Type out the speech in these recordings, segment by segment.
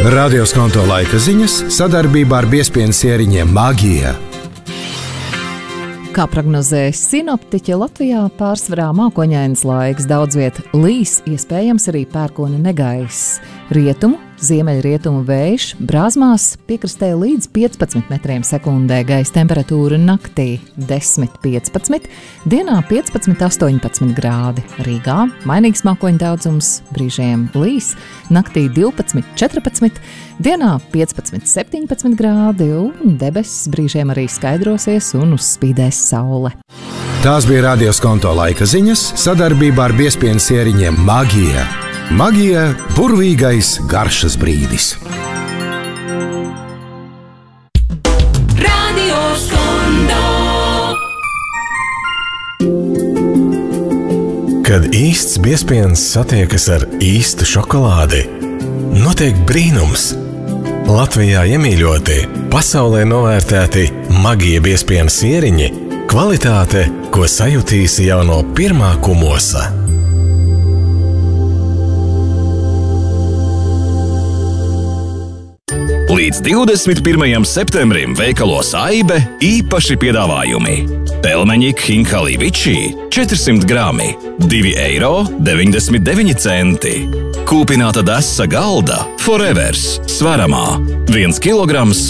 Radioskonto laika ziņas sadarbībā ar biezpienas ieriņiem Magija. Kā prognozē sinoptiķi, Latvijā pārsvarā mākoņains laiks, daudz viet līs, iespējams arī pērkona negaiss. Rietumu, ziemeļrietumu vējš, brāzmās piekrastē līdz 15 metriem sekundē, gaisa temperatūra naktī 10–15, dienā 15–18 grādi. Rīgā mainīgs mākoņu daudzums, brīžiem līs, naktī 12–14, dienā 15–17 grādi un debesis brīžiem arī skaidrosies un uzspīdēs saule. Tās bija Radioskonto laika ziņas sadarbībā ar biezpienas ieriņiem Magija. Magija – burvīgais garšas brīdis. Kad īsts biezpiens satiekas ar īstu šokolādi, notiek brīnums. Latvijā iemīļoti, pasaulē novērtēti Magija biezpienas ieriņi, kvalitāte, ko sajutīsi jau no pirmā kumosa. Līdz 21. septembrim veikalos Aibe īpaši piedāvājumi. Pelmeņi Khinkali Vici 400 grami, 2,99 eiro. Kūpināta desa galda Forevers svaramā, 1 kilograms,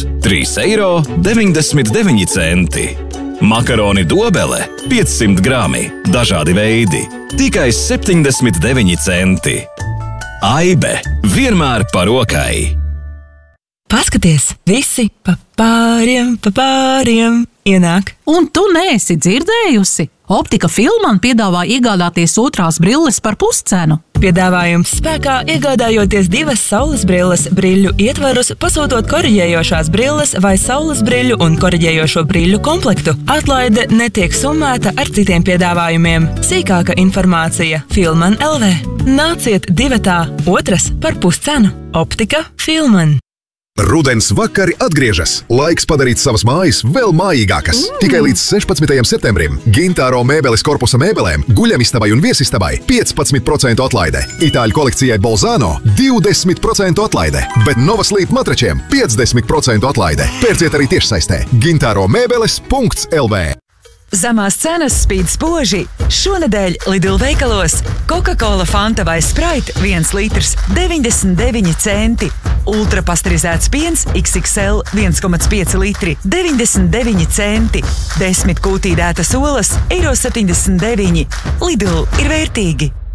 3,99 eiro. Makaroni dobele 500 grami, dažādi veidi, tikai 79 centi. Aibe vienmēr par rokai. Paskaties, visi pa pāriem ienāk. Un tu neesi dzirdējusi? Optika Filman piedāvā iegādāties otrās brilles par puscenu. Piedāvājums spēkā iegādājoties 2 saules brilles briļu ietvarus, pasūtot koriģējošās brilles vai saules briļu un koriģējošo briļu komplektu. Atlaide netiek summēta ar citiem piedāvājumiem. Sīkāka informācija Filman LV. Nāciet divatā, otras par puscenu. Optika Filman. Rudens vakari atgriežas. Laiks padarīt savas mājas vēl mājīgākas. Tikai līdz 16. septembrim Gintāro mēbeles korpusa mēbelēm, guļamistabai un viesistabai 15% atlaide. Itāļu kolekcijai Bolzano 20% atlaide, bet Nova Sleep matračiem 50% atlaide. Pērciet arī tiešsaistē gintāromebeles.lv. Zemās cenas spīd spoži. Šonedēļ Lidl veikalos Coca-Cola Fanta vai Sprite 1 litrs 99 centi. Ultrapasterizēts piens XXL 1,5 litri 99 centi. 10 kūtīdētas olas eiro 79. Lidl ir vērtīgi.